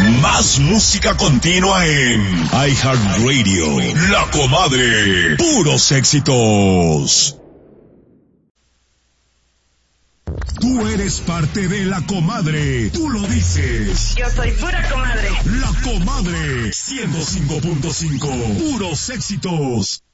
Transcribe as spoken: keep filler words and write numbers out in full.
Más música continua en iHeartRadio. La Comadre. Puros éxitos. Tú eres parte de La Comadre. Tú lo dices. Yo soy pura comadre. La Comadre. ciento cinco punto cinco. Puros éxitos.